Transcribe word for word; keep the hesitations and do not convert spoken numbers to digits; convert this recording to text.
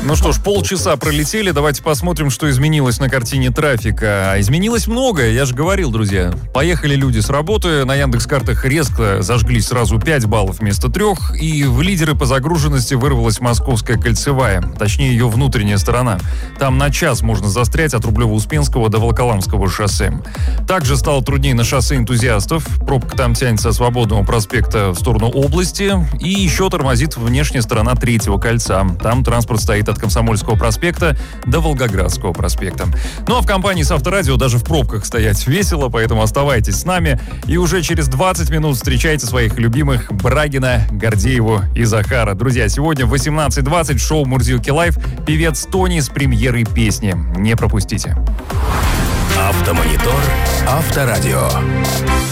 Ну что ж, полчаса пролетели, давайте посмотрим, что изменилось на картине трафика. Изменилось многое, я же говорил, друзья. Поехали люди с работы, на Яндекс.Картах резко зажглись сразу пять баллов вместо трех, и в лидеры по загруженности вырвалась Московская кольцевая, точнее ее внутренняя сторона. Там на час можно застрять от Рублево-Успенского до Волоколамского шоссе. Также стало труднее на шоссе Энтузиастов, пробка там тянется от Свободного проспекта в сторону области, и еще тормозит внешняя сторона Третьего кольца. Там транспорт стоит от Комсомольского проспекта до Волгоградского проспекта. Ну а в компании с Авторадио даже в пробках стоять весело, поэтому оставайтесь с нами. И уже через двадцать минут встречайте своих любимых Брагина, Гордееву и Захара. Друзья, сегодня в восемнадцать двадцать в шоу «Мурзилки Лайв» певец Тони с премьерой песни. Не пропустите. Автомонитор Авторадио.